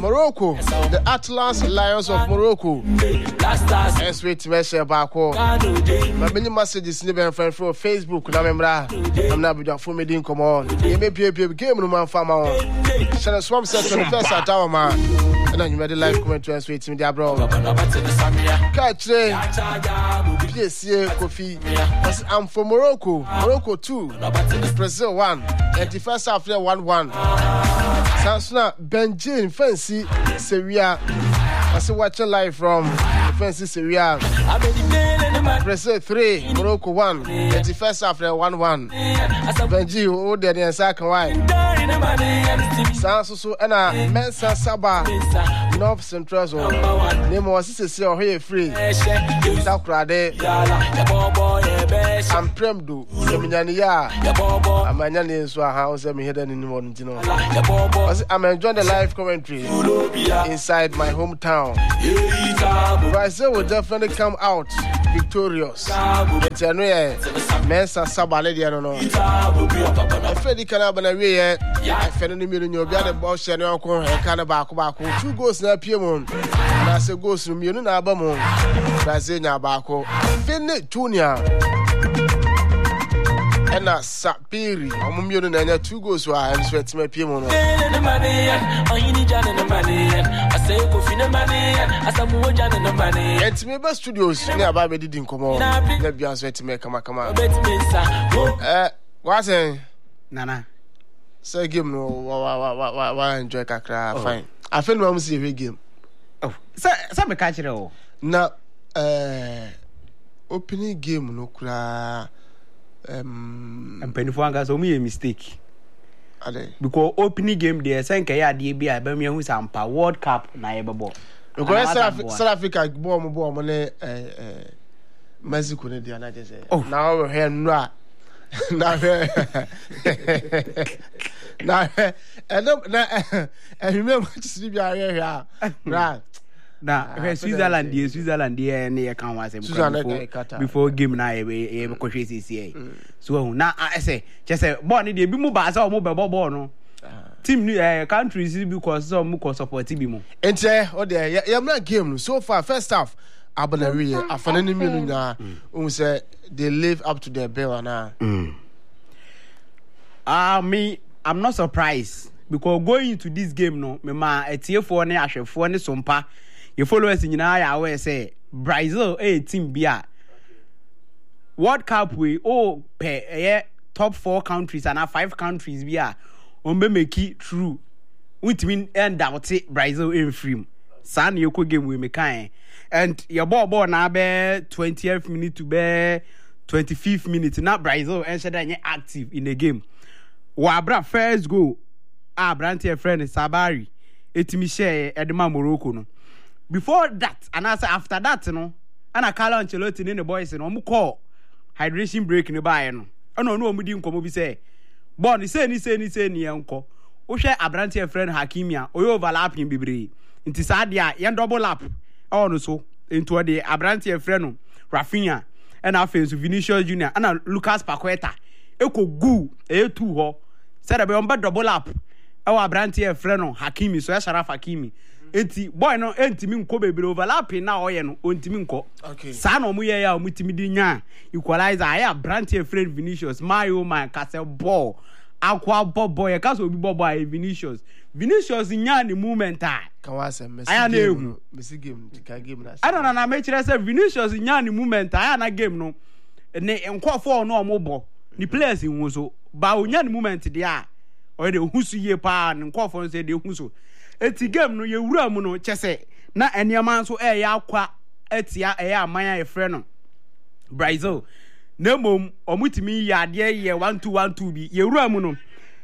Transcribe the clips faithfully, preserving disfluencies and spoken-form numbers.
Morocco, the Atlas Lions of Morocco. Let's wait to measure back. My many messages in the friend from Facebook. I'm not with for me. Come on, you may be a game no man farmer. Shall swam set to the first at our man. And then you made the live comment to us waiting, dear bro. Catch it. Yes, Kofi. I'm from Morocco. Morocco two, Brazil one. And the first half there one one. Sansuna Benjin Fancy Syria. I see watching live from Fancy Syria. Brazil three, Morocco one. And the first half there one one. Benji, oh, there the second why. Sansu and a Mensa Saba North Central Zone. Name was Sissy or here free. Takrade and Premdu, Seminania, Amanian is our house. I'm here in one. I'm enjoying the live commentary inside my hometown. Brazil will definitely come out victorious. It's a new Mensa Saba lady. I don't know. I feel the Canabana way. I feel the million you'll be at the boss and your Canabako. Two goes na Piemon. And I say goes to Munun Abamon. Brazil Nabako. Finley Junior. And a Sapiri. I'm Munun and two goes to I am sweating my Piemon. And to me, best studios nearby me didn't come on. Let me answer to make a come out. Uh, what's it? Nana. So game no why enjoy kakra fine. I feel no see a game. Oh, so so me catch it all. Na eh opening game no kura um and penifo anga so me a mistake. Ade. Because opening game there say nka ya de bia ba me hu sampa World Cup na ye bebo. Because South Africa ball mo ball mo ne eh eh Mexico ne dia na je say. Now we hear no na na and na and remember to see be here right na Switzerland dey Switzerland dey na can was before before game na e be kohwe sisi so na I say just say ball ni dey bi mu ba say o mo be ball no team uh, countries because some mo support bi mo ente o dey ya game so far first half Abanawi afanani minu na um say they live up to their bill now. Mm. Uh, me, I'm not surprised because going into this game, no, me ma etie for ne ahwefo ne sompa. Your followers in United I say Brazil a team bia. World Cup we oh pe eh, top four countries and five countries bia. On be make it true. Which mean end out Brazil in free. San yoko game we make and your ball ball na be twentieth minute to be twenty-fifth minute na Brazil and shada active in the game. Wabra first goal ah brantie friend Sabari etimi share Edema Morocco no. Before that and I say after that no ana Carlo Ancelotti ne the boys no mo call hydration break ne bae no. Ono no omudi nkomo bi say ball ni say ni say ni say ni enko. Wo hwe abrantie friend Hakimia oyo overlapping bibre. Nti sa dia ye double lap oh no so into the abrantie friend no Rafinha and afenso Vinicius Junior and Lucas Paqueta eko gu e two ho said be on double lap e wa abrantie friend no Hakimi so Sharaf Hakimi enti boy no entimi nko bebre overlapping na oye no ontimi nko okay sa na omu ye ya omutimi di nya equalizer aya abrantie friend Vinicius mayo man kase ball akwa bobo ye kaso obi bobo ay Vinicius Vinicius nya ni movement a kan wa say Messi game Messi game ka game na I don't know na me kire say Vinicius nya ni movement a na game no ne nkofo no omobo ni players in so ba onya ni movement dia a o de husu ye pa ni nkofo say de husu eti game no ye wura mu no chese na eniama so e ya akwa etia e ya amanya e frɛ no Brazil na mom omutimi ya de ye one two one two bi ye wura mu no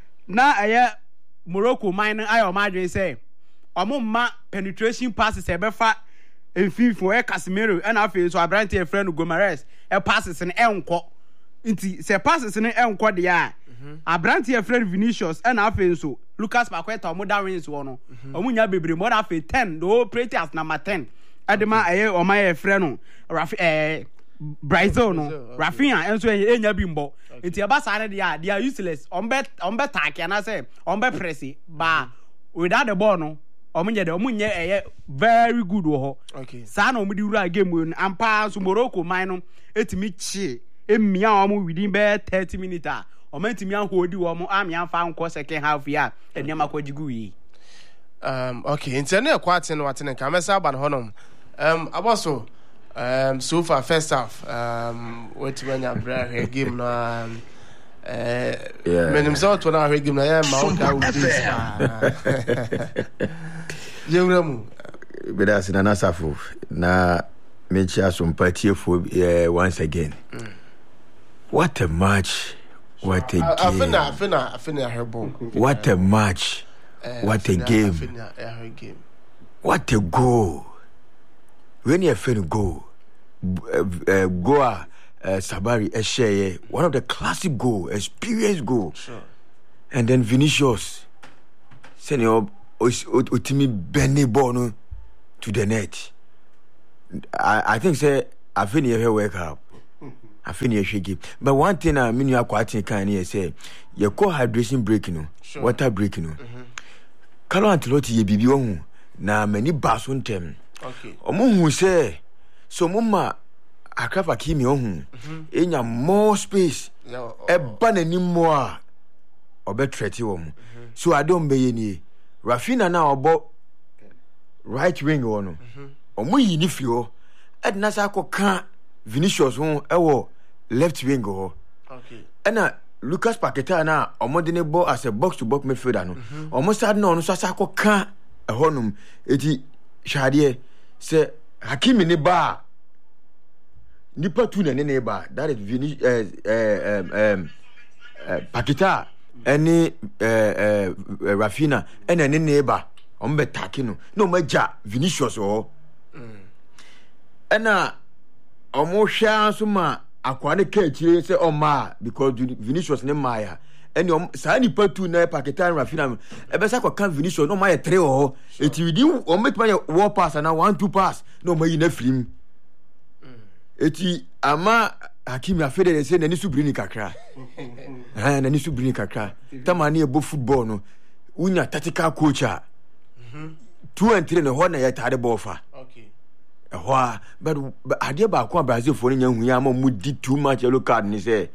na eye Morocco mine ayo madwe say omumma penetration passes e befa enfifo e Casemiro and afi so abrante e frɛ no Gomares e passes ne enko nti se passes ne enko de a abrante e frɛ Vinicius and afi so Lucas Paqueta omoda wins wo no omunya bebre mo da afi ten do operate as number ten adema eye o my frɛ no Rafi eh Brazil no Rafinha enso enya bimbo nti eba sa ne dia they are useless on bet on bet attack and I say on bet press ba without the ball no omunye de omunye eh very good wo ho okay sa na omudi wura game we ampa so Morocco man no etimi chi emia omu within be thirty minutes a omantimi ahodi wo mo amia fa nko second half ya enema kwajigu yi um okay intene kwate no watene ka mesa aba no honom um aboso um so far first half um what when you bring game no um eh menim so to na game no ya ma o ka u this Yewramu beda sinana safo na mechi asompatie fo once again mm. What a match, what a game. Afina afina afina herbo. What a match. Uh, what a game. Afina, uh, game. What a goal. When you feel goal, uh, uh, Goa uh, Sabari Esheye, one of the classic goal, experienced goal. Sure. And then Vinicius, senior Utimi Benny Bono to the net. I, I think say I finish here wake up. I finish here game. But one thing I mean you are quite can here say your co hydration break no, sure. Water break no. Mm-hmm. Kalo Ancelotti ye bibi ohun na many bars on them. Okay. Omo hu say so mama Akraf Hakimi ohun enya more space. E ba nanim mo a obetreti wo mu. So adom be ni Rafinha na obo right wing wo no. Omo yi ni fio edna sa kan Vinicius won ewo left wing ho. Okay. Ena Lucas Paqueta na omo de ne ball as a box to box midfielder no. Omo start na ono so sa kan e honum eti hwade se Hakimi ne ba nipa tu na ne ne ba that is Vinicius eh eh um uh, Paqueta any eh eh Rafinha ena ne ne ba omo be take no no maja Vinicius ho. Ena omo hwa so ma akwane ka chire se oma because Vinicius ne maya eni om sa ni patu na Paqueta Rafinha e be sa ko kan Vinicius no ma ye three ho eti widi o metima ye war pass na one two pass no ma yi na film eti ama Hakimi afede se na ni subrini kakra ha na ni subrini kakra tamani e bo football no unya tactical coach a two and three no ho na ye tare ball fa okay Hoa, but idea ba kwa Brazil for young yama mudi too much yellow card ni say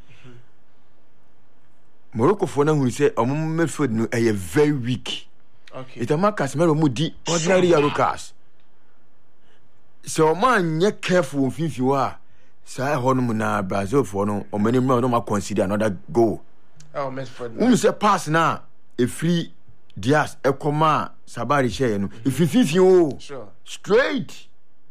Morocco for na who say omo midfield no e very weak. Okay. It ama Casemiro mudi ordinary yellow cards. So man ye careful fifi wa say honum na Brazil for no o many no ma consider another goal. Oh, midfield. Um say pass na e free Diaz e koma Sabari share no. If fifi o sure. Straight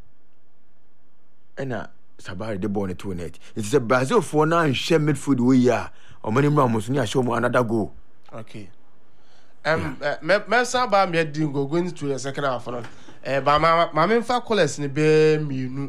ena Sabari de ball to net. It's a Brazil for now and share midfield we ya. Or many ramos ni show mo another goal. Okay. Um yeah. uh, me me saba me dingo going to the second half no. Eh ba ma ma me fa colors ni be mienu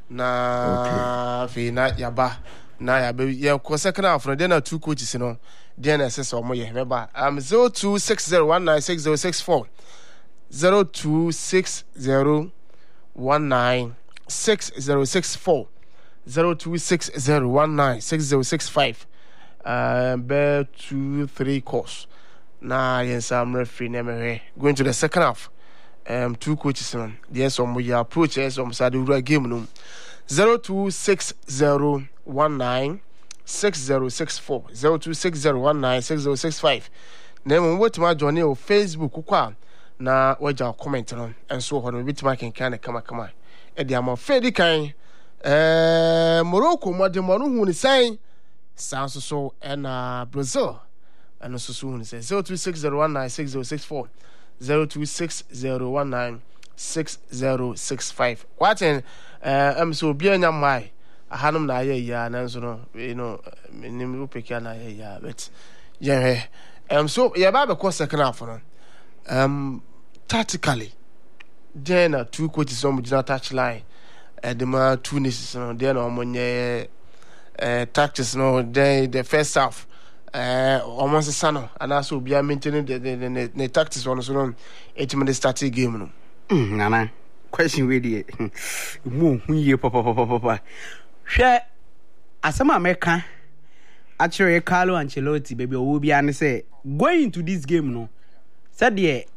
na fe na yaba na ya be ye ko second half no dey na two coaches no. Dey na say mo ye me ba. Um zero two six zero one nine six zero six four zero two six zero one nine six zero six four zero two six zero one nine six zero six five uh be two three course na yes I'm referee name going to the second half um two coaches no yes some we approach yes some side the game no zero two six zero one nine six zero six four zero two six zero one nine six zero six five name what my journey on Facebook kwa na waja comment no and so ho no bit ma ken kan kama kama e dia ma fedi kan eh Morocco mo de mo no hu ni sai san so so na Brazil and so so hu ni sai zero two six zero one nine six zero six four zero two six zero one nine six zero six five kwatin eh am so bia nya mai ahanum na aye ya na so no you know nim upeke na aye ya but yeah um so yeah ba be ko second half no um tactically then uh, two coaches on the touch line and the man two nations no then on monye uh tactics no then the first half uh almost sano and also be maintaining the the, the, the tactics on so no eight minutes start game no mm nana question we dey mu huye papa papa papa hwe asema meka actually Carlo Ancelotti baby owo bia ne say going into this game no said the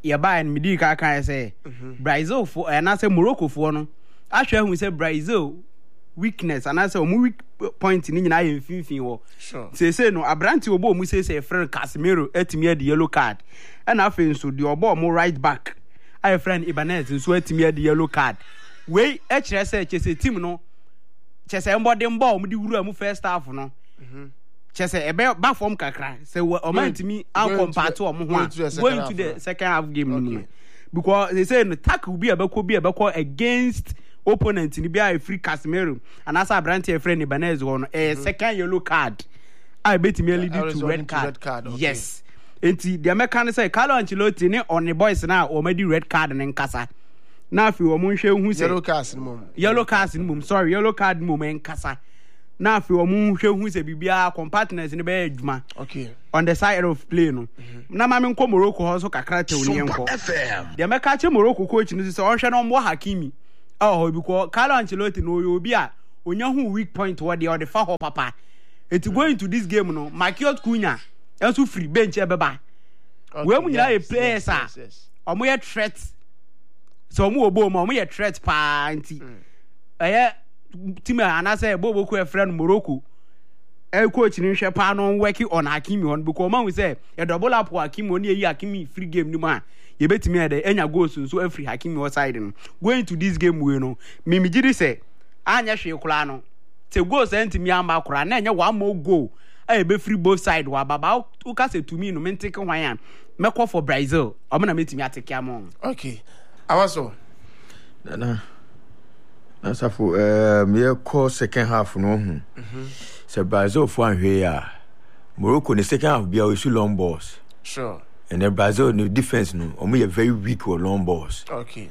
ye buy and midi ka kan say Brazil for and I say Morocco for no ahwe hu say Brazil weakness and I say omu weak point ni nyina ye mfimfin wo sure say say no abranti obo omu say say friend Casemiro etimi the yellow card and afen so the obo omu right back I friend Ibanez so etimi the yellow card we e kire say chese team no chese mbode mba omu di wuru amu first half no mhm chese ebe ba form kakra say o man timi an compare to omu ho going to the second half game no because they say no tackle bi abeko bi abeko against opponent ni bia free Casemiro and as Abranti friend Ibanez one a second yellow card I bet me lead to red card, red card okay. Yes enti the American say Carlo Ancelotti ni on the boys na o medi red card nen kasa na afi o mo hwe hu say yellow card ni mum yellow card ni mum sorry yellow card mum en kasa na afi o mo hwe hu say bibia compartners ni be adwuma okay on the side of play no mm-hmm. na ma me nko Morocco ho so kakra te woni enko the American che Morocco coach ni say on hwe no mo Hakimi oh because Carlo Ancelotti no you be a onya hu weak point what the other fa ho papa it go into this game no Makiot Cunha also free bench e beba we mu nyira e players a omo ye threat so omo obo omo ye threat pa anti eh team ana say bobo ko e friend Morocco e coach ni hwe pa no working on Hakimi on because man we say e double up Hakimi on e Hakimi free game ni ma ye betimi e dey enya goals so every Hakimi o side no going to this game we no me me gidi say anya hwe kula no te goals entimi amba kura na enya one more goal e be free both side wa baba u ka say to me no me take hwan ya me call for Brazil o me na metimi atake am okay awaso na na na safo eh me call second half no hu mhm say Brazil for anhwe ya Morocco the second half bia we shoot long balls sure and the Brazil no defense no omo ye very weak with long balls okay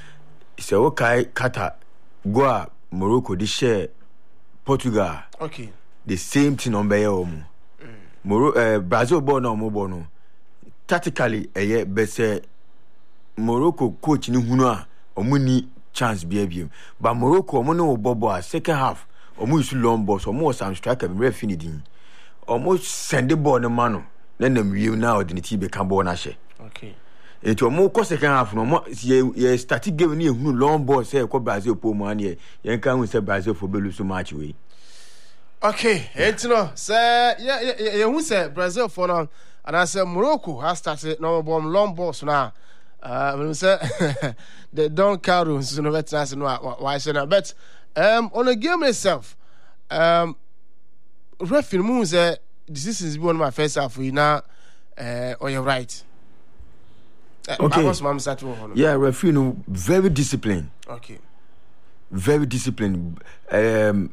so okay kata go a Morocco the share Portugal okay the same thing on be omo Moro uh, Brazil ball no omo ball no tactically eh be say Morocco coach ni hunu a omo ni chance bia bia but Morocco omo no bobo a second half omo use long balls omo some striker be finidin omo send the ball no man then them we now the team be can ball na she okay it omo ko second half no mo ye start game ni ehunu long ball say ko Brazil po mo an ye yen kan hu say Brazil for belu so match we okay et no say yeah yeah yeah hu say Brazil for no and I say Morocco has started no bomb long balls now uh when say they don't carry so no better as no why say na but um on the game itself um referee mu say this is one of my first half we now uh or you're right uh, okay yeah referee no very disciplined okay very disciplined um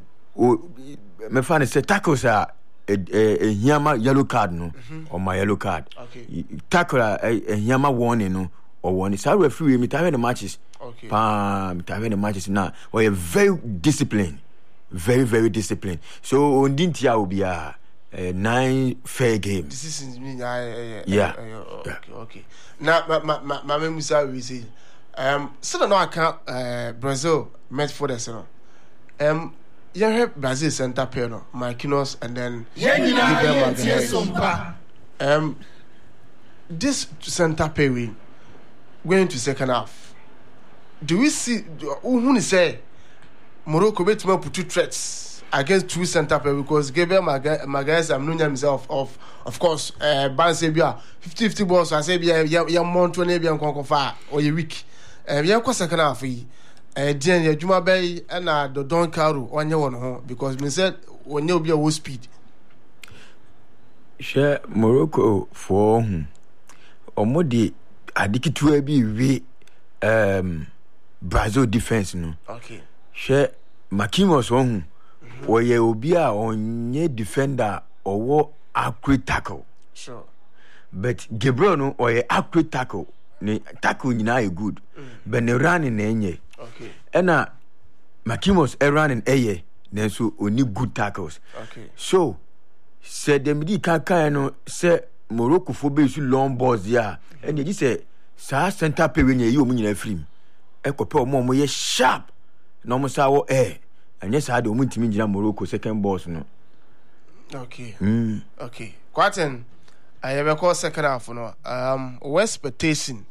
me fan say tackles are a hiyama yellow card no mm-hmm. or my yellow card okay tackle a hiyama warning no or warning so referee me time the matches okay pa me time the matches now we are very disciplined very very disciplined so on dintia obia Uh, nine fair games. This is me. Uh, uh, yeah. Uh, uh, okay. Yeah. Okay. Now, my my my my my Musa we say, um, so no I can't uh Brazil met for this no. Um, you have Brazil center pair no, Marquinhos and then um, this center pair win going to second half. Do we see? Who say Morocco bet me put two threats against two center pair because Gabriel Magalhaes am know himself of of course uh Bansebia fifty fifty balls I say bia ya monto na bia nkonko fa or ye week eh bia kwa second half yi eh den ya djuma bay na do Don Caro onye won ho because me said onye obi a wo speed share Morocco for hu omodi adikitu bi wi um Brazil defense no okay share Marquinhos hu Oye obi a onye defender owo accurate tackle. Sure. But Gabriel no oye accurate tackle. Ni tackle nyina e good. Mm. But ne running na enye. Okay. Ena Marquinhos e running eye nenso oni good tackles. Okay. So say dem di kan kan no say Morocco fo be su long balls ya. And you say sa center pair we yi o mu nyina film. E ko pe o mo mo ye sharp. No mo sa wo eh and yes I don't want Morocco second boss no okay mm. okay Kwaten I have a second half no um expectation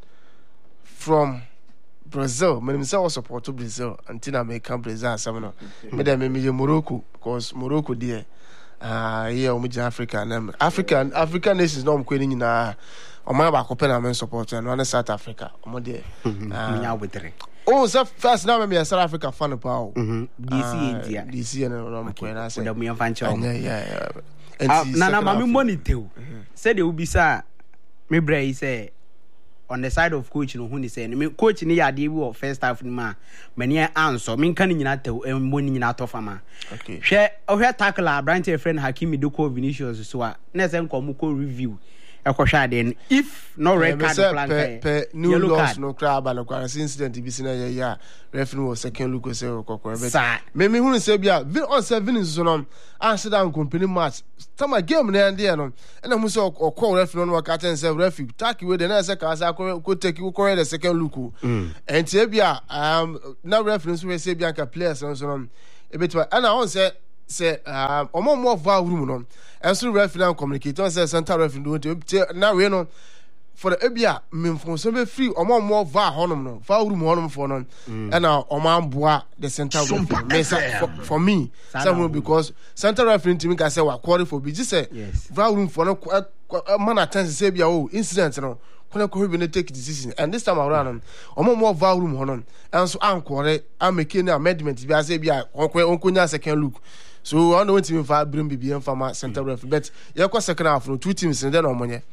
from Brazil. Me say I support Brazil until I make Brazil seven no. Me dem me Morocco because Morocco there ah yeah o me Africa and African African nations no mko ni nyina o ma ba ko pena men support and one South Africa o mo there nya wetere oh so first now me South Africa fan pa o mhm D C India D C no no mko na say da me fan cha o yeah yeah na na ma me monitor say de ubisa me bra say on the side of coach no hu ni say me coach ni ya de bi first half ni ma mani answer me kan nyina tew embo ni nyina to fama okay hwe ohwe tackle Brandt friend Hakimi de ko Vinicius so a na say nko ko review ekwohwa de if no red card plan pe pe new laws no crab and no incident bi sina ya ya referee was second look say kokoro bet me me hu say bia on seven so no answer down company match tama game na ande no na hu say okọ referee no ka ten say referee taki we de na say ka say ko take ko correct the second look and say bia um na referee so we say bia ka players so no e betima and on say say um omo mo va room no enso referee and communicate on say center referee do na we no for the ebia memfo so be free omo mo va honom no va room honom for no and na omo amboa the center referee me say for, for me someone because center referee team can say wa quarry for be just say va room for no man attend say bia oh incident no kuna ko be take decision and this time around omo mo va room honom enso ankwore ameke na amendment bia say bia onkonya second look. So I don't want to find bring B B M from my center referee, but you got second half no two teams and then on money.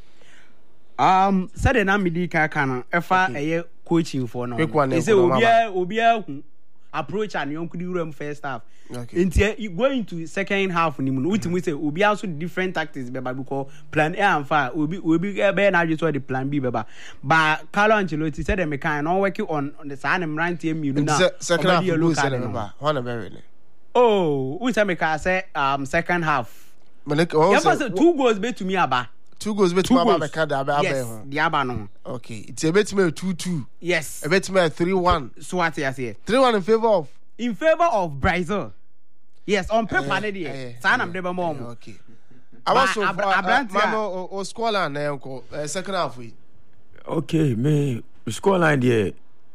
Um, said na midi ka kana efa eye coaching for no. Is it obia obia approach and you could room first half. Okay. Until going to second half ni mu ultimate say obia so different tactics beba because plan A and fa obi obi be na just the plan B beba. But Carlo Ancelotti said them kind no working on on the side and right team you na. Second half look at beba. One very. Oh, we say make I say um second half. Yeah, but two goals bet to me aba. Two goals bet to me aba make da aba aba. Yes, the aba no. Okay, it's a bet me two two. Yes. A bet me three one. So what you say? three one in favor of in favor of Brazil. Yes, on paper na dey. San am dey be more. Okay. Aba so mama o score line na enko second half we. Okay, me score line there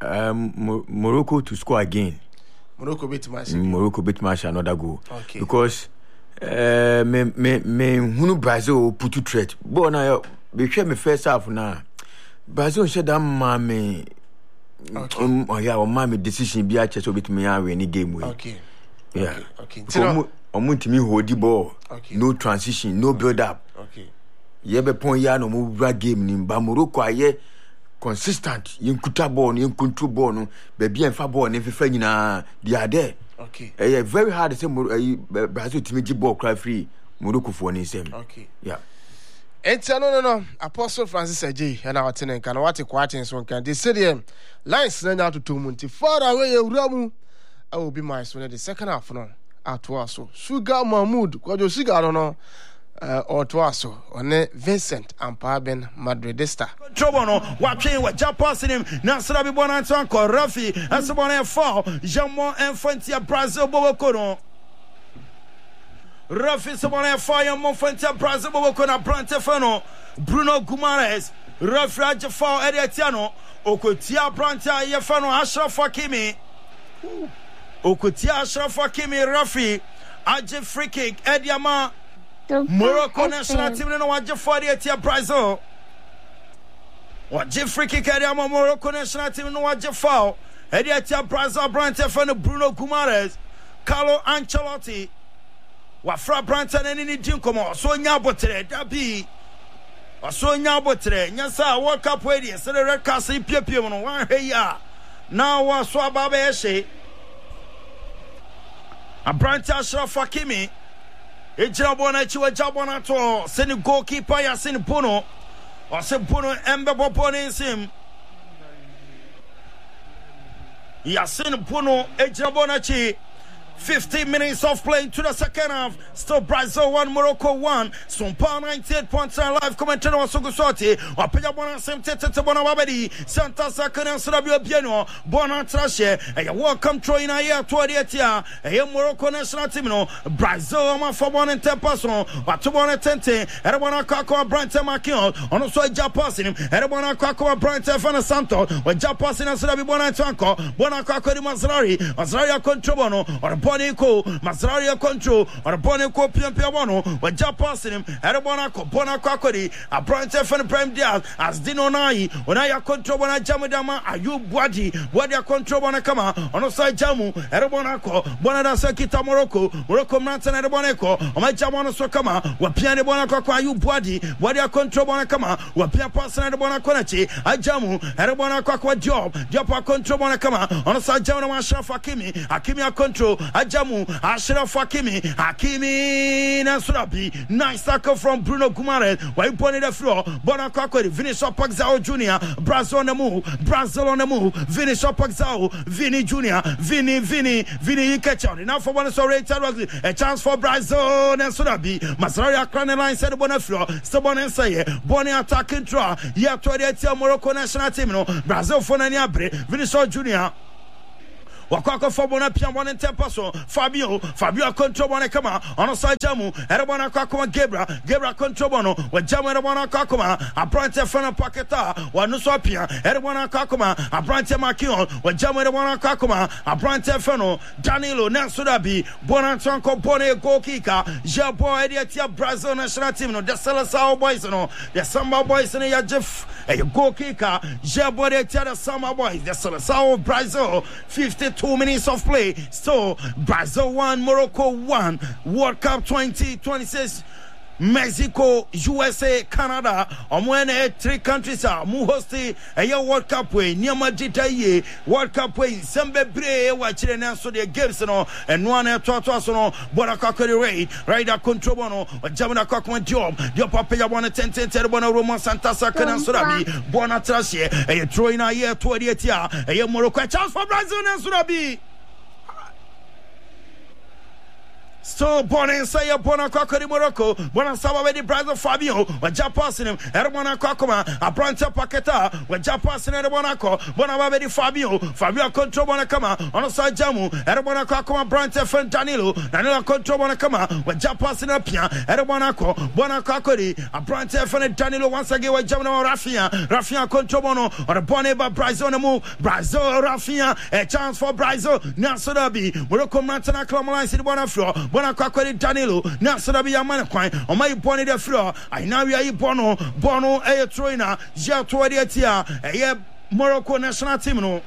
um Morocco to score again. Morocco beat match. Morocco beat match another goal. Okay. Because uh, me me me hunu Brazil put to threat. But now be share me first half now. Brazil said that mommy. Okay. Um, oh yeah, mommy decision be a chess bit me win the game. Okay. Yeah. Okay. So omo timi hold the ball. Okay. No transition, no build up. Okay. Ye be pon ya no mo game ni ba Morocco aye consistent yin kuta ball yin control ball no be bien fa ball ne fefa nyina they are there. Okay. Eh very hard to say uh, Brazil team gi ball cry free Morocco for ni same. Okay. Yeah. Enti no no no Apostle Francis Eji and our tenant can what kwatin so kan they say them lines na nya to munti far away ewura mu I will be my son the second half no atwa so Sugar Mahmood kwajo Sugar no no Uh, or Twaso, on Vincent and Paben Madridista. Trouble no, watching what Japan him, Nasrabi Bonantan, Rafi, and someone and four, Jamon and Fantia Brazil Bobocono. Rafi, someone and fire, Monfantia Brazil Bobocona, Brantefano, Bruno Gumares, Rafi Rajafao Ediatiano, Okotia Branta Yafano, Ashraf Hakimi, Okotia Ashraf Hakimi, Rafi, Aje free kick, Ediama. Morocco national team no waje forty-eight ya Brazil. Waje free kick area Morocco national team no waje foul. Eighty-eight ya Brazil Brandt fan Bruno Gumares, Carlo Ancelotti. Wa fra Brandt na ni din komo so nya botre dabi. So nya botre nya sa World Cup we dey say red card say piepiem no wan hwe ya. Now wa so ababa ye she. A Brandt Ashraf Hakimi Ejira bona chiwa jabona to send goalkeeper ya send Bono or send Bono embe bopone sim ya send Bono ejira bona chi fifteen minutes of play into the second half. Still Brazil one, Morocco one. Sumpa ninety-eight point nine live commentary on Sogusoti. Wapenya bona semte tete bona wabedi. Santa Sakana Surabio Bieno. Bona Trashe. A welcome throw in a year toward the year. A Morocco national team no. Brazil ma for one and ten person. Watu bona tente. Ere bona kako Brante Makion. Ono so ja passing him. Ere bona kako Brante Fana Santos. Wa ja passing na Surabi bona tanko. Bona kako di Mazrari. Mazrari control bono. Or Bonico. Mazrari control. Or Bonico Pian Piabono. Wa ja passing him. Ere bona ko bona kako di. A Brante Fana Prime Diaz. As Dino Nai. Ona control bona jamu dama. Ayu Bwadi. Bwadi control bona kama. Ono so jamu. Ere bona ko. Bona da sekita Morocco. Morocco Mantan ere bona ko. Oma jamu ono so kama. Wa pian bona ko Ayu Bwadi. Bwadi control bona kama. Wa pian pass na ere bona konachi. Ajamu ere bona ko kwa job. Job control bona kama. Ono so jamu na Ashraf Hakimi. Hakimi a control. Ajamu Ashraf Hakimi. Hakimi na Surabi. Nice tackle from Bruno Guimaraes. Wa iponi the floor. Bona ko kwa Vinicius Paxao Junior Brazil on the move. Brazil on the move. Vinicius Paxao. Vini Junior Vini Vini Vini Ikecha. Now for one so rated a chance for Brazil and Surabi. Masrari Akran line said bona floor. Stubborn say Bonnie attacking draw. Yeah, twenty-eight Morocco national team no. Brazil for Naniabre. Vinicius Junior Wakako for bona pian one and ten paso. Fabio, Fabio control bona kama. On side jamu, Erabona Kakoma Gebra, Gebra control bono. When Jamu Erabona Kakoma, a Brante Fana Paketa, one Nusopia, Erabona Kakoma, a Brante Makion, when Jamu Erabona Kakoma, a Brante Fano, Danilo, Nansudabi, Bonantanko Bone Gokika, Jabo Ediatia Brazil national team, no, the Salazar boys, no, the Samba boys in a Jeff, a Gokika, Jabo Ediatia, the Samba boys, the Salazar Brazil, fifty. Two minutes of play. So Brazil one, Morocco one. World Cup twenty twenty-six. Mexico, U S A, Canada. Omwene three countries are mu hosti a World Cup way. Niama Jitaye World Cup way. Sembe bre wachire na so the games no and one to to so no bona kakori raid. Rider control bono. Jamana kakman job. Your papa ya bona ten ten ten bona Roman Santa Sakana Surabi. Bona trashe. A throw in a year twenty-eight year. A Morocco chance for Brazil and Surabi. So Bona say Bona Kakari Morocco, Bona Saba the Brazil Fabio, when Japasin him, Erbona Kakoma, a Branta Paqueta, when Japasin and Bonaco, Bona the Fabio, Fabio control Bonacama, on a side Jamu, Erbona Kakoma, Branta Fen Danilo, Danilo control Bonacama, when Japasin up here, Erbonaco, Bona Kakori, a Branta Fen Danilo once again with Jamano Rafia, Rafia control Bono, or a Boneba Brazil on the move, Brazil Rafia, a chance for Brazil, Nasurabi, Morocco Mantana Clomalines in Bonafro. Bona kwakwari Danilo na Sarabi Yamana kwan o mai boni the floor I now we are bono bono e troina ja towari atia e Morocco national team no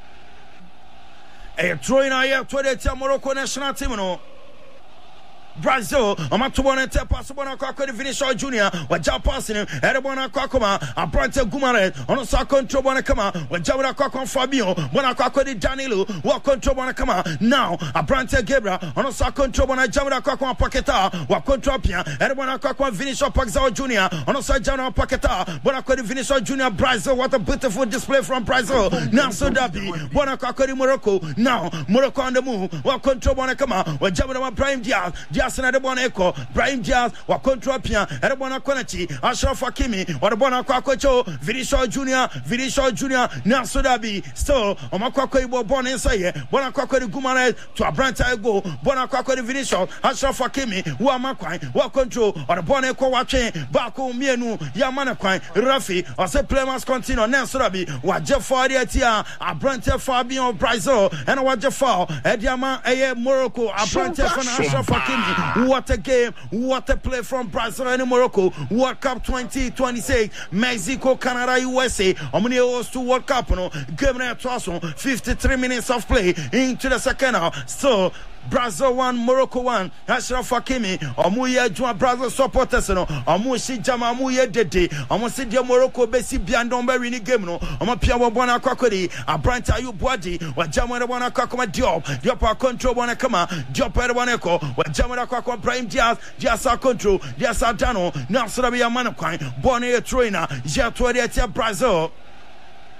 e troina e towari atia Morocco national team no Brazil, I'm at one and ten pass one o'clock with Vinicius Junior. What job passing him? Erabona Kakoma, a Brante Guimaraes on a sack control Bonacama. When Jamana Kakon Fabio, one o'clock with Danilo, what control Bonacama. Now a Brante Gebra on a sack control Bona Jamana Kakon Paqueta, what control Pia, Erabona Kakon Vinicius Paxao Junior on a side Jamana Paqueta, Bonacodi Vinicius Junior Brazil. What a beautiful display from Brazil. Now so Dabi, Bonacodi Morocco. Now Morocco on the move, what control Bonacama, when Jamana Prime Diaz. Asana de bona echo Brahim Diaz wa control pia ere bona konachi Ashraf Hakimi wa de bona kwakocho Vinicius Junior Vinicius Junior na Sodabi still o makwako ibo bona inside bona kwako de Guimaraes to a Branta ego bona kwako de Vinicius Ashraf Hakimi wa makwan wa control or de bona echo wa twen bako mienu ya mana kwan Rafi o se play must continue na Sodabi wa Jeffo de atia a Branta Fabio Brazil and wa Jeffo e diama eye Morocco a Branta for Ashraf Hakimi. What a game, what a play from Brazil and Morocco. World Cup twenty twenty-six, Mexico, Canada, U S A. Omni host to World Cup, no game na twaso fifty-three minutes of play into the second half. So Brazil one, Morocco one. Ashraf Hakimi, Omuye Juma Brazil supporters no. Omu si jama Omuye dede. Omu si dia Morocco besi biandon be wini game no. Omu pia wa bona kwakodi. A Branta Ayu Bwadi. Wa jama wa bona kwakoma Diop. Diop a control bona kama. Diop a bona ko. Wa jama wa kwakoma Brahim Diaz. Diaz a control. Diaz a dano. Na sura biya mana kwan. Bona e trainer. Ja twari atia Brazil.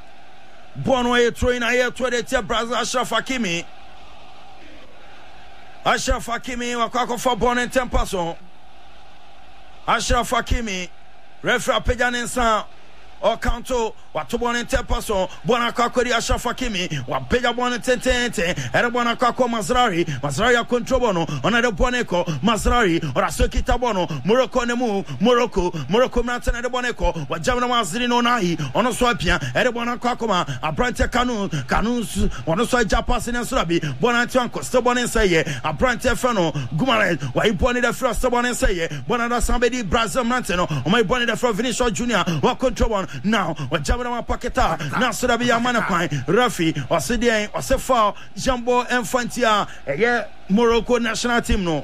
Bona e trainer e twari atia Brazil Ashraf Hakimi. Ashraf Hakimi wakako for Bonne Tempason. Ashraf Hakimi referee Pejanensa or Kanto Watubon Tempason Bona Kakori Ashraf Hakimi wa Peja Bonne Tente Erebona Kako Mazrari Mazrari Controbono Onade Boneko Mazrari or Asokita Bono Morocco Nemu Morocco Morocco Mountain Ereboneko wa Jamana Mazrino Nahi ono Swapia Erebona Kakoma Abrante Kanu Kanus ono Swa Japas in Surabi Bonantianko Stobon Saye Abrante Fano Gumaret wa Iboni the first Stobon Saye Bonada somebody Brazil Mountain o my Bonnie the first Vinicius Junior wa Controbon now wa Jamana Paketa now Surabi Yamana Pine Rafi or Sidian or Sefa Jambo Infantia yeah Morocco national team no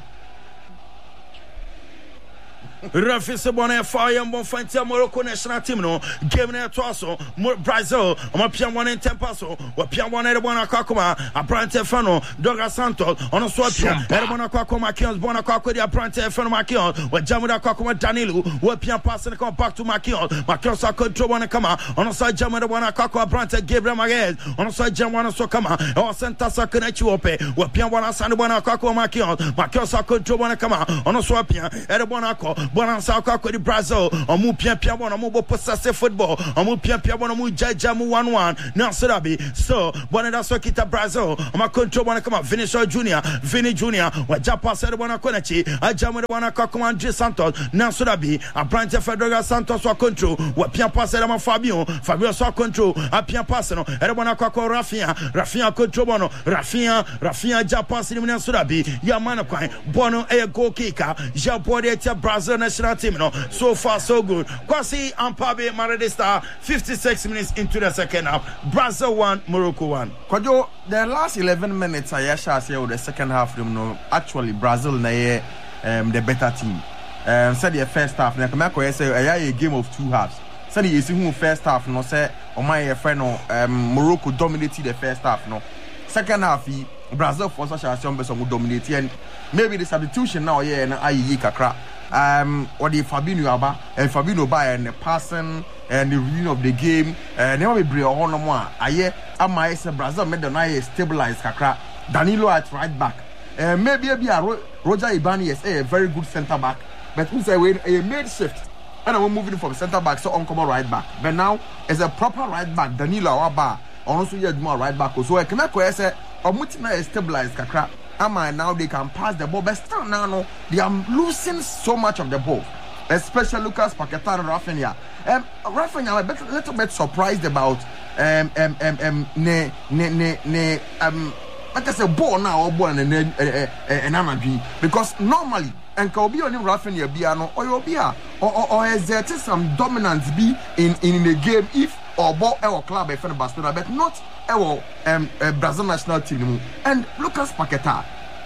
Rafi Sebona fire and Bonfantia Morocco national team no game near Tosso Brazil on Pian one in Tempaso or Pian one at Bona Kakoma Abrante Fano Doga Santos on a swapia Erebona Kakoma Kions Bona Kako the Abrante Fano Makion or Jamuda Kakoma Danilu where Pian passing come back to Makion Makion control one kama on a side Jamuda Bona Kako Abrante Gabriel Maguez on a side Jamwana Sokama or Santa Sakunechi Ope where Pian one Sanabona Kako Makion Makion control one kama on a swapia Erebona Bonanza Kako di Brazil on mu pia pia bona mu bo possess football on mu pia pia bona mu jaja mu one one now Surabi so Bonada Sokita Brazil on ma control bona come Vinicius Junior Vini Junior wa Japa said bona konachi ajamu de bona Kako Andre Santos now Surabi Abrante Fedroga Santos wa control wa pia pass de ma Fabio Fabio so control a pia pass no e bona Kako Rafinha Rafinha control bono Rafinha Rafinha Japa si na Surabi ya mana kwan bono e goal kicker ja body at Brazil national team no so far so good Kwasi Ampabe Maradista fifty-six minutes into the second half Brazil one Morocco one Kwajo the last eleven minutes I shall say the second half them no actually Brazil na um the better team um said the first half na come ko say a game of two halves said you see who first half no say o my friend no um Morocco dominated the first half no second half Brazil for such a some person dominate and maybe the substitution now yeah na ayi kakra um or the Fabinho aba and Fabinho by and the passing and the reading of the game and never be brave on no more aye ama say Brazil made the night stabilize kakra Danilo at right back and maybe be a Roger Ibanez a very good center back but who say when a made shift and I'm moving from center back so on come right back but now as a proper right back Danilo aba also yeah more right back so I can make say Omutina stabilize kakra Ama now they can pass the ball, but still now no, they are losing so much of the ball, especially Lucas Paquetá and Rafinha. Um, Rafinha, I'm a bit, little bit surprised about um um um um ne ne ne ne um like I say ball now or ball and then an energy because normally and can be on him Rafinha Biano or you be or or or exert some dominance be in in the game if or ball our club a Barcelona but not our um uh, Brazil national team and Lucas Paquetá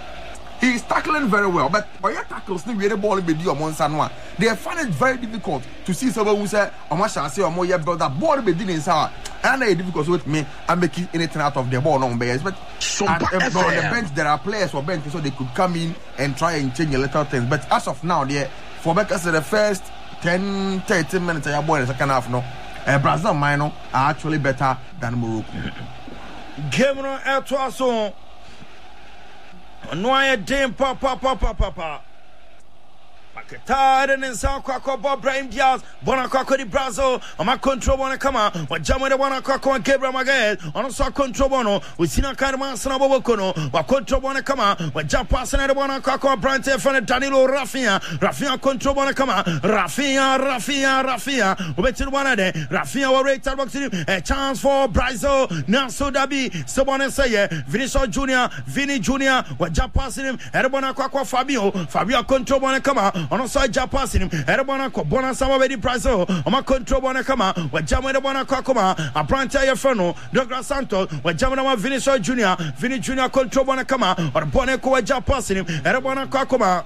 he is tackling very well but or your tackles ni really ball be do on Sanwa they find it very difficult to see someone who say o ma shall say o mo build that ball be doing inside and it's difficult with me and making anything out of the ball on base but at, uh, on the bench there are players for bench so they could come in and try and change a little things but as of now there for because the first ten thirteen minutes of your ball in the second half no Uh, Brazil minor are actually better than Morocco. Game on air to us on. No, I didn't papa papa papa. Paquetá and Sao Kako Bob Brahim Diaz, Bonacako di Brazil, on my control one come out, what Jamma the Bonacako and Gabriel Maguez, on a saw control bono, with Sina Karman Sanabokono, what control one come out, what Japas and the Bonacako, Brante from Danilo Rafinha, Rafinha control one come out, Rafinha, Rafinha, Rafinha, who bet to one of them, Rafinha will rate a chance for Brazil, Naso Dabi, Sobon Saye, Vinicius Junior, Vini Junior, what Japas in him, Erebonacako Fabio, Fabio control one come out. On side Japasin, Erebona Bona Sama di Brazil, on my control bona kama, where Jamma Bona Kakoma, a Branta Fano, Douglas Santos, where Jamma Vinicius Junior, Vini Junior control bona kama, or Boneco Japasin, Erebona Kakoma.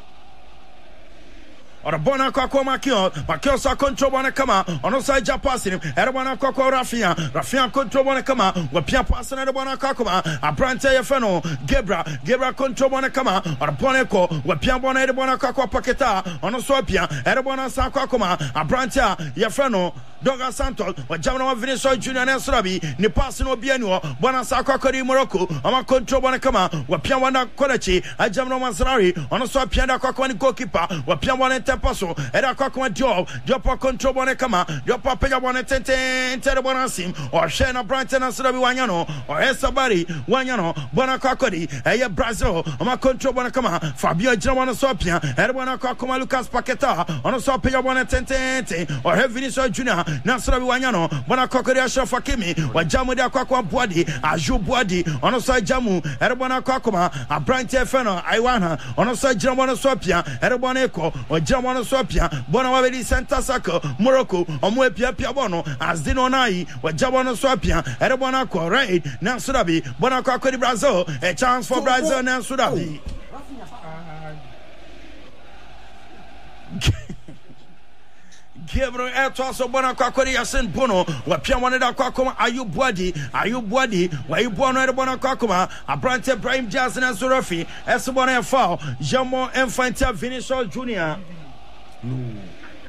Or Bona Kako Makio, Makio sa control bona kama, on side Japasin, Erebona Kako Rafinha, Rafinha control bona kama, where Pia Passan Erebona Kakoma, a Branta Fano, Gebra, Gebra control bona kama, or Boneco, where Pia Bona Erebona Kako Paquetá, on Swapia, Erebona Sakakoma, a Branta Yafano. Douglas Santos wajamna Vinicius Junior and Surabi ni pass no bianu bona sakakori Morocco ama control bona kama wapia wana konachi ajamna Mazrari ono so pia da kwakwa ni goalkeeper wapia wana tepaso era kwakwa Diop Diop control bona kama Diop pega bona tente tere bona sim o shena Brighton and Surabi wanyano o Esabari wanyano bona kwakodi eye Brazil ama control bona kama Fabio Jira so pia era bona kwakwa Lucas Paqueta ono so pega bona tente o Vinicius Junior na Surabi wanyano bona kwakodi Ashraf Hakimi wajamu da kwakwa Boadi Aju Boadi ono so jamu era bona kwakwa Brighton feno Iwana ono so jira bona so pia era bona eko o jira bona so pia bona wabedi center sako Morocco omo pia pia bono Azdino nai wajamu bona so pia era bona ko right na Surabi bona kwakwa Brazil a chance for Brazil na Surabi Gabriel Etoso bona kwakori Yasin Bono wapia wane da kwakoma Ayub Boadi Ayub Boadi wa Ibono ere bona kwakoma Abrante Ibrahim Jazz na Zurafi esbona ya foul Jamo Infantile Vinicius Junior no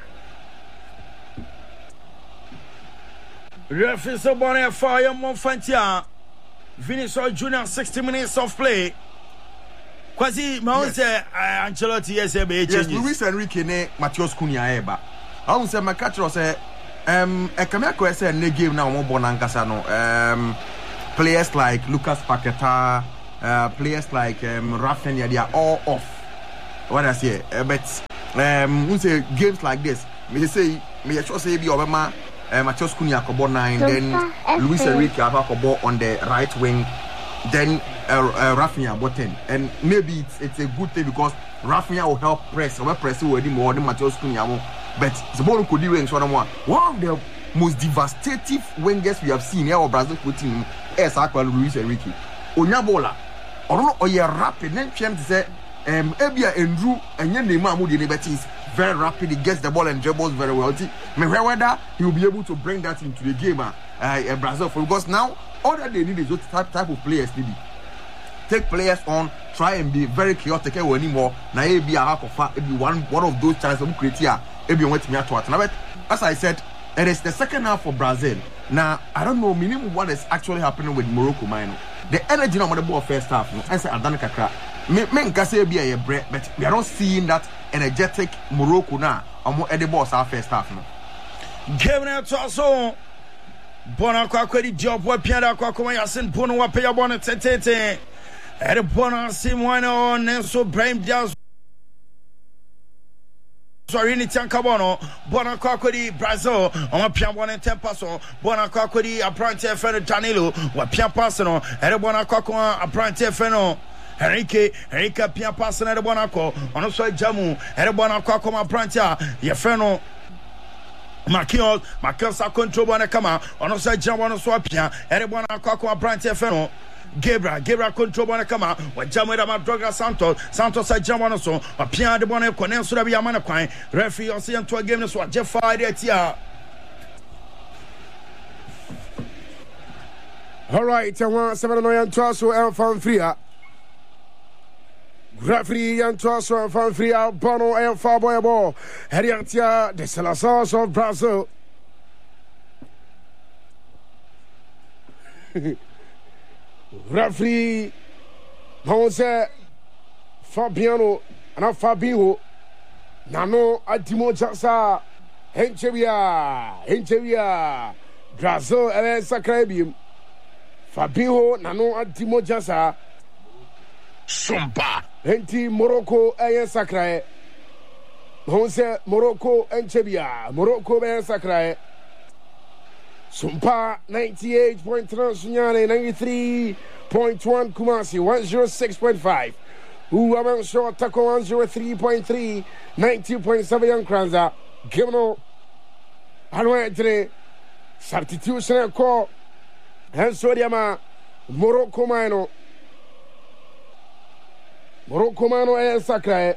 Referee sebona ya foul Jamo Infantile Vinicius Junior sixty minutes of play Quasi Maunse yes. uh, Ancelotti yes be changes Yes Luis Enrique ne Matheus Cunha eba I want to say my catcher was a um a Kameko say ne game now mo bonankasa no um players like Lucas Paqueta uh players like um Rafinha they are all off what I say uh, but um we say games like this me say me sure say be Obama uh, Matheus Cunha kobo nine then Luis Enrique aba kobo on the right wing then uh, uh, Rafinha bottom and maybe it's it's a good thing because Rafinha will help press or press already more than Matheus Cunha. But the ball could do one one of the most devastating wingers we have seen here or Brazil putting as Aqua Luis Enrique. Onyabola, or no, or you're rapid, then Pian say, um, Ebia and Drew and Yenema Moody liberties very rapid, he gets the ball and dribbles very well. Maybe whether he will be able to bring that into the game, uh, uh, Brazil, for because now all that they need is what type, type of players they need. Take players on, try and be very chaotic anymore. Now, be a half of be one one of those chances of creating. But as I said, it is the second half for Brazil. Now, I don't know minimum what is actually happening with Morocco, man. The energy on the ball first half, no, I said Adana Kakra. Men can say be a break, but we are not seeing that energetic Morocco now. Or more at the ball first half, no. Gabriel Etoso, bona kwakwedi Diop wa piada kwa kwa Yasin Bono wa peya bona tete. Ere bona Simwano Nenso Brahim Diaz. Sorry, ni Tiankabono, bona kwakodi Brazil, on pia bona tempaso, bona kwakodi Abrante Feno Danilo, wa pia pasano, ere bona kwakwa Abrante Feno. Enrique, Enrique pia pasano ere bona ko, ono so jamu, ere bona kwakwa Abrante ya Feno. Marquinhos, Marquinhos sa control bona kama, ono so jamu ono so pia, ere bona kwakwa Abrante Feno. Gabriel, Gabriel control bona kama wajamu era Douglas Santos Santos ajama no so apia de bona ko ne so da biya mana kwan referee o se ento game no so ajefa de atia. All right, I want seven no yan so and fan free. Referee yan so and fan free Bono and fa boy ball. Heriatia de Salazar of Brazil. Referee Jose Fabiano and Fabio Nano Adimo Jasa Henchevia Henchevia Brazil and Sacrabium Fabio Nano Adimo Jasa Sumpa Henti Morocco and Sacrae Jose Morocco and Chevia Morocco and Sacrae Sumpa ninety-eight point three Sunyane ninety-three point one Kumasi one oh six point five Uwaman Short Taco one oh three point three ninety point seven Young Kranza Gimno Anway substitution call and Sodiama Morocco Mano Morocco Mano and Sacrae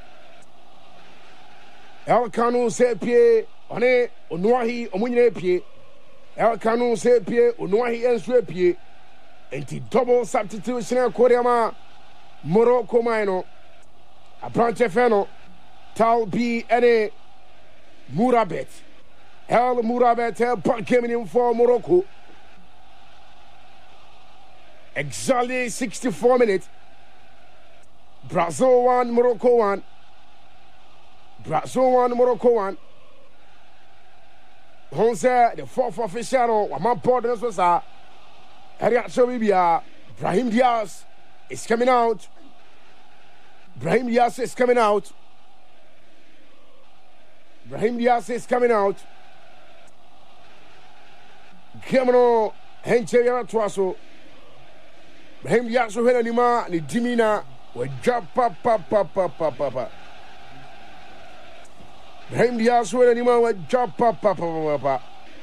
El Canu Sepie One Onuahi Omunye Pie El Canu Sepie Onuahi and Swepie and the double substitution Koreama Morocco Mano Abrante Feno Tal B N A Murabet El Mourabet puck coming in for Morocco. Exactly sixty-four minutes. Brazil one, Morocco one. Brazil one, Morocco one. Honse, the fourth official, one man board as was a Bibia. Brahim Diaz is coming out. Brahim Diaz is coming out. Brahim Diaz is coming out. Camero Henche Yaratuaso. Brahim Diaz who had anima, the Dimina, will drop papa papa papa papa. Brahim Diaz who had anima, will drop papa papa papa.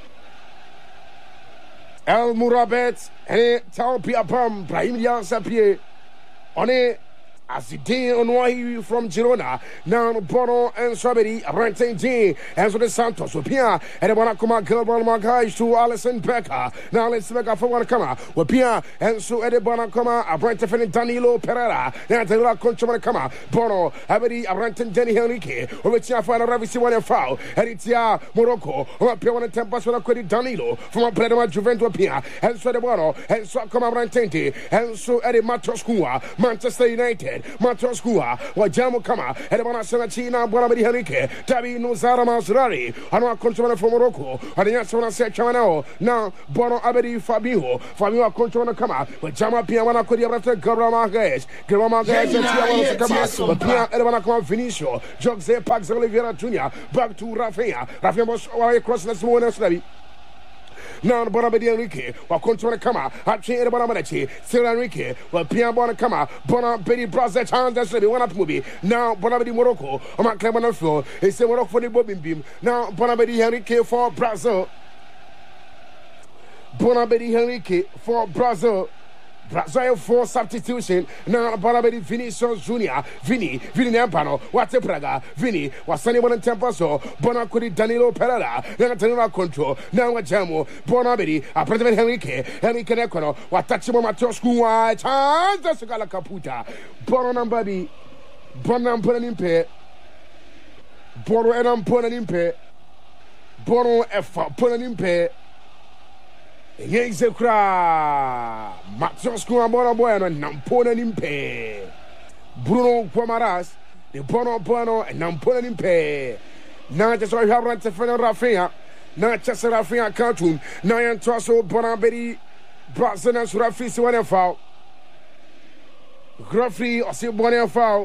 El Mourabet, and Talpi Apam, Brahim Diaz appear on it. As the day on why from Girona, now Bono and Strawberry, Renting Day, and so the Santos, Wapia, and the Wanakuma Gilbert Magais to Alison Becker. Now let's make a for one come, Wapia, and so at the Bonacoma, a Brent Danilo Pereira, and the La Conchamanacama, Bono, Abedi, a Renton Jenny Henrique, or which I find a Ravisi one and foul, and it's Ya, Morocco, or a Pion and Tempest with a credit Danilo, from a Predama Juventus Pia, and so the Bono, and so come Rentente, and so at the Matoscua, Manchester United. Matoscua, Wajamo Kama, Edabana Sanachina, Bonabedi Henrique, Tabi Nuzara Masrari, Anua Controna from Morocco, and the Yasona Sechamano, now Bono Abedi Fabio, Fabio Controna Kama, Wajama Piamana Kodia, Gabra Gaes, Gabra Gaes, and Tiawana Kama, Pia Edabana Kama Vinicio, Jose Pax Oliveira Junior, back to Rafael, Rafael was across the small and now Bonabedi Enrique, while controlling Kama, Hachi and Bonamachi, Sir Enrique, while Pia Bonacama, Bonabedi Brazil, Chance, that's the one up movie. Now Bonabedi Morocco, on my Clement floor, it's a Morocco for the bobbing beam. Now Bonabedi Enrique for Brazil. Bonabedi Enrique for Brazil. Brazil for substitution. Now Bonabedi Vinicius Junior, Vini, Vini Nampano, Wate Praga, Vini, Wasani Bon Tempaso, Bonacudi Danilo Pereira, then Danilo Control, now a Jamo, Bonabedi, a President Henrique, Henrique Necono, Watachimo Matoscu, Chance, that's a Gala Caputa, Bonam Baby, Bonam Ponanimpe, Bono Enam Ponanimpe, Bono F Ponanimpe. Yezekra Matoscu Amora Bueno Nampona Nimpe Bruno Pomaras, the Bono Bono and Nampona Nimpe. Now just I have run to Fernand Rafinha, now just Rafinha cartoon, now and Tosso Bonabedi Brazil and Rafi one and foul. Rafi or Sibone foul.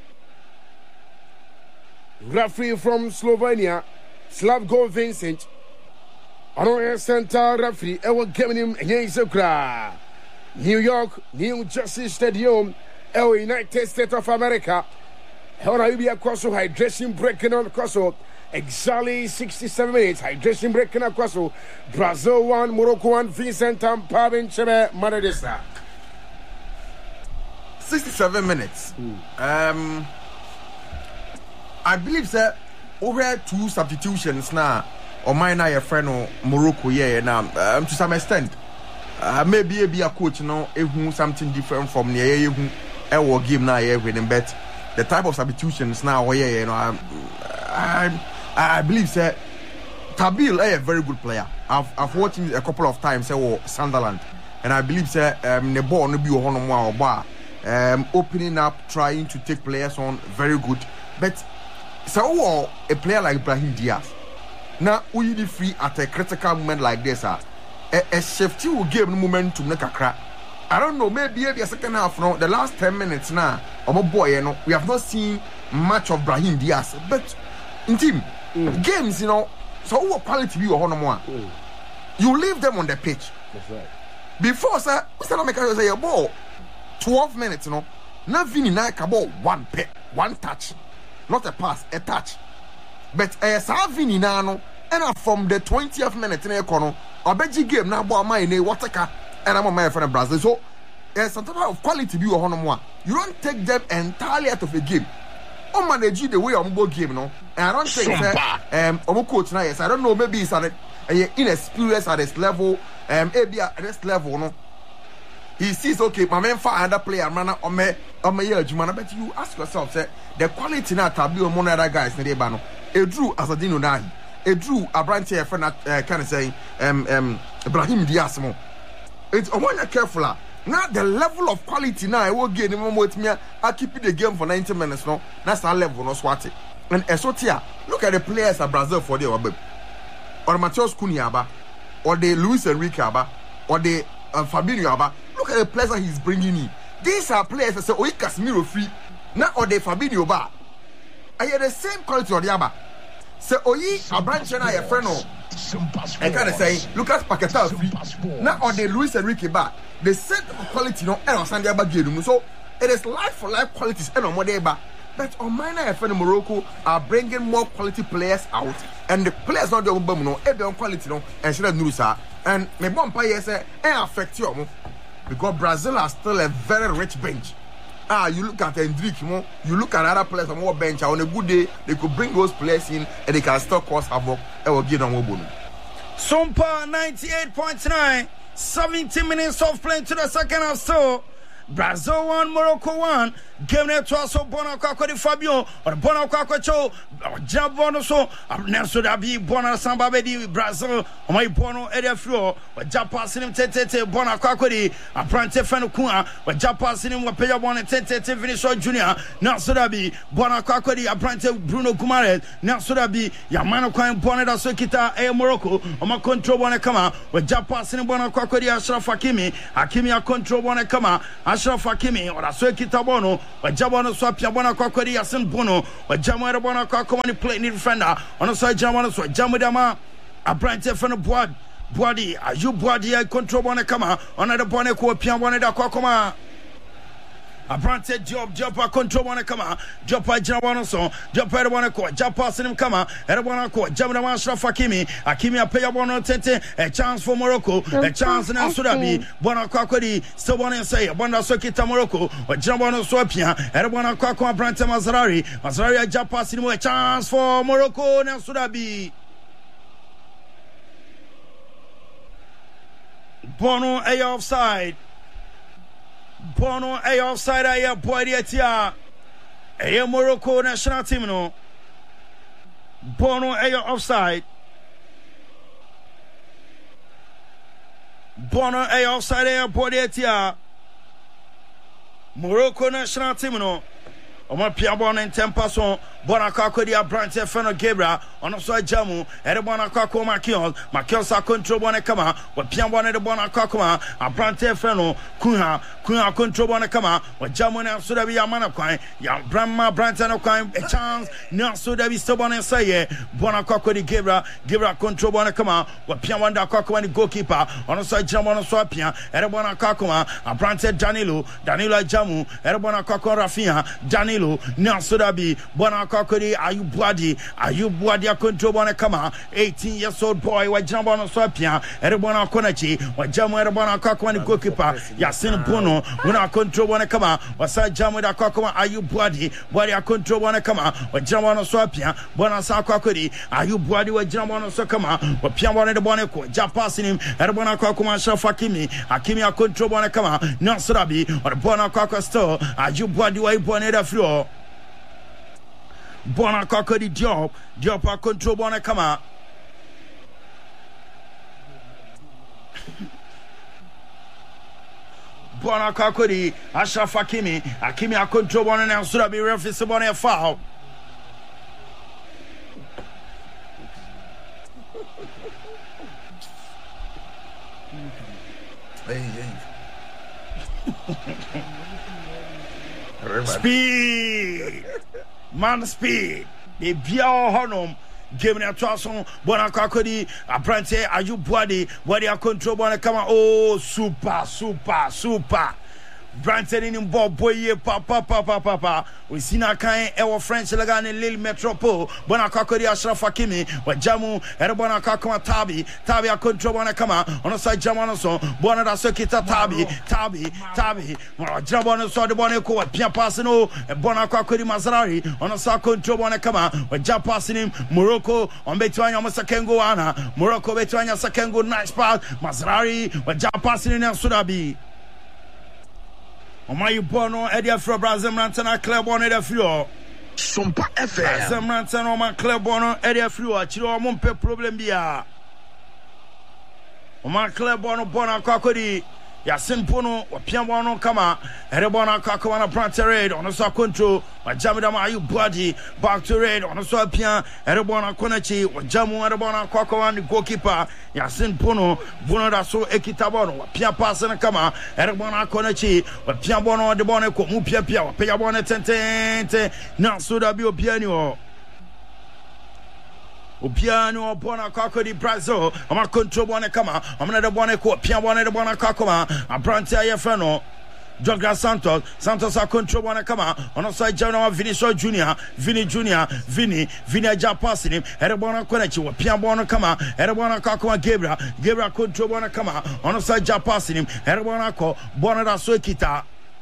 Rafi from Slovenia, Slavko Vincent. Honorary Center referee, Ewa giving him Yezekra. New York, New Jersey Stadium, El United States of America. Hora be across hydration breaking on Koso. Exactly sixty-seven minutes. Hydration breaking across Brazil one, Morocco one, Vincent and Pavin Chebe Madridista. sixty-seven minutes. Mm. Um, I believe that over two substitutions now. Or mine na your friend or Morocco, yeah, now um, to some extent, uh, maybe a be a coach, you know, if something different from the you ever game now, yeah, winning bet the type of substitutions now, yeah, you know, I, I, I believe that Tabil is a very good player. I've I've watched him a couple of times, say, Sunderland, and I believe that um, the ball no be a one more bar, um, opening up, trying to take players on, very good, but so a player like Brahim Diaz. Now, we need free at a critical moment like this. Uh, a, a safety will give momentum to crack. I don't know, maybe a second half now, the last ten minutes now, of a boy, you know, we have not seen much of Brahim Diaz. But in team mm. games, you know, so what quality you are on mm. you leave them on the pitch. That's right. Before, sir, Mister Nameka say a ball, twelve minutes, you know, nothing in like a ball, one pet, one touch, not a pass, a touch. But as Savini Nano, and from the twentieth minute in a corner, I bet you game now about my name, what and I'm a man from Brazil. So there's some type of quality view on one. You don't take them entirely out of the game. On manage the way on board game, no, and I don't think that um Omo coach now, yes, I don't know, maybe it's at a inexperience at this level, um maybe at this level, no. He sees okay, my man for another player, man, on me on my year, man. But you ask yourself, say the quality now tabi on one other guys in the bano. A Drew as a dino nahi. edru abrante e friend uh, kind of say um um Ibrahim Diaz mo it's o want careful now the level of quality now I will get him with me I keep the game for ninety minutes no that's that level no swat it and Esotia look at the players at Brazil for the or or Mateus Cunha aba or the Luis Enrique aba or the uh, Fabinho aba look at the players that he's bringing in these are players that say oh Casemiro free now or the Fabinho ba I had the same quality or the aba say oyi abranche na your friend no I kind of say Lucas Paquetá free now or the Luis Enrique ba the same quality no and on Sunday aba game so it is life for life qualities and on modern ba but on minor F N Morocco are bringing more quality players out and the players not the bum no every quality no and should have sir and me bomb pay say e affect you because Brazil are still a very rich bench. Ah, you look at Hendrick, you look at other players on more bench. On a good day, they could bring those players in and they can still cause havoc. And will give them more bonus. Sumpa ninety-eight point nine, seventy minutes of play to the second half. So Brazil one, Morocco one. Game net to also Bona Kwako di Fabio or Bona Kwako Cho Jabono so Nelson Dabi Bona Samba di Brazil my Bono Ede Flo or Japasin Tete Bona Kwako di Aprante Fenukua or Japasin Wapaya Bona Tete Vinicius Junior Nelson Dabi Bona Kwako di Aprante Bruno Gumares Nelson Dabi Yamano Kwan Bona da Sokita e Morocco or my control Bona Kama or Japasin Bona Kwako di Ashraf Hakimi Hakimi a control Bona Kama Ashraf Hakimi or Sokita Bono or Jabano swap Yabana Kwakodi Yasin Bono or Jamara Bona Kwakomani play in defender on the side Jamano so Jamadama a branch of a board body are you body I control Bona Kama on the Bonako Piamwana da Kwakoma a branch job job a control Bona Kama job by Jamano so job by Bona Ko Japas in Kama Erabana Ko Jamana Ashraf Hakimi Hakimi a pay Bono Tente a chance for Morocco a chance in Sudabi Bona Kwakodi still want to say Bona Sokita Morocco or Jamano Swapia Erabana Kwakoma branch Mazarari Mazarari Japas in a chance for Morocco and Sudabi Bono a offside Bono a offside a boy dia a Morocco national team no Bono a offside Bono a offside a boy dia Morocco national team no Omo pia Bono in tempason Bona Kwako dia branch Feno Gabriel on so jamu e Bona Kwako Makion Makion sa control Bona Kama we pia Bona de Bona Kwako a branch Feno Kunha Kunha control Bona Kama we jamu na so da bi amana kwan ya Brahma branch na kwan a chance na so da bi so Bona say Bona Kwako di Gabriel Gabriel control Bona Kama we pia Bona Kwako ni goalkeeper on so jamu na so pia e Bona Kwako a branch Danilo Danilo jamu e Bona Kwako Rafinha Danilo na so da bi Bona Kwakodi, are you bloody? Are you bloody? I control Bona Kama, eighteen years old boy, what Jambon Swapia, Erebona Konachi, what Jamu Erebona Kakwani goalkeeper, Yasin Bono, when I control Bona Kama, what Sa Jamu da Kakoma, are you bloody? Body I control Bona Kama, what Jambon Swapia, Bona Sakwakodi, are you bloody? What Jambon Sokama, what Piamon de Boneco, Japasin him, Erebona Kakoma Shafakimi, Akimi I control Bona Kama, Nasrabi, or Bona Kakasto, are you bloody? Why Boneda floor? Bona Kwakodi Diop, Diop a control Bona Kama. Bona Kwakodi, Ashraf Hakimi, Hakimi a control Bona and Surabi referee Bona a foul. Speed. Man speed. The Bia Honum. Game na Twason. Bona Kwakodi. Aprante. Are you body? Body a control Bona Kama. Oh, super, super, super. Branton in ball boy papa papa papa we see na kan e French laga ne Lille Metropole Bona Kwakodi Ashraf Hakimi wa jamu e Bona Kwakoma Tabi Tabi a control Bona Kama on side jamu so Bona da Sokita Tabi Tabi Tabi wa jamu so de Bona ko bien pass no e Bona Kwakodi Mazarari on side control Bona Kama wa jump passing him Morocco on betwanya Masakengo ana Morocco betwanya Sakengo nice pass Mazarari wa jump passing in Sudabi Omayi Bono Edia Fro Brazil Rantana Club on the floor. Sumpa F M. Zamranta no man clear bono area free wa chiro o mon pe problem bia. O man clear bono bono akakodi ya simpono o pia bono kama ere bono akakwa na plant raid on so control wa jamida ma ayu body back to raid on so pia ere bono konachi wa jamu ere bono akakwa ni goalkeeper ya simpono bono da so ekita bono wa pia pass na kama ere bono konachi wa pia bono de bono ko mu pia pia wa pia bono tentente na so da bi o pia ni o Opiano bona kakodi Brazil ama control bona kama amna de bona ko pia bona de bona kakoma abranti ayefano Douglas Santos Santos a control bona kama on side Jano Vinicius Junior Vini Junior Vini Vini aja passing him ere bona konechi wo pia bona kama ere bona kakoma Gabriel Gabriel control bona kama on side ja passing him ere bona ko bona da so kita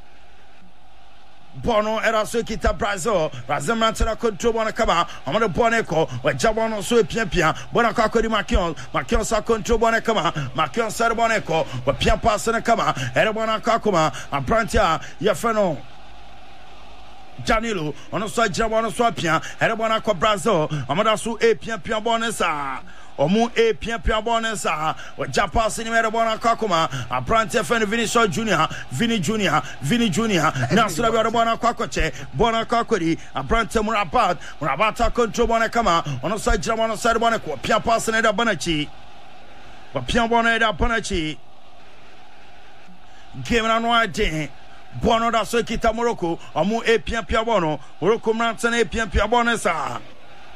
Bono era so kita Brazil Brazil mantena control bona kama amana bona ko wa jabono so pia pia bona ka ko di Makion Makion sa control bona kama Makion sa bona ko wa pia pass na kama era bona ka kuma aprantia ya feno Janilo ono so jabono so pia era bona ko Brazil amada so e pia pia bona sa Omu e pia pia bonesa o japa sinimere bona kakoma apprenti fen Vinicius Junior Vini Junior Vini Junior nasura bi bona kwakoche bona kakori apprenti Murabat Murabata control bona kama ono sa jira bona sa bona ko pia pass na da bonachi wa pia bona da bonachi game na no ade bono da so kita Morocco omu e pia pia bono Morocco mrantana e pia pia bonesa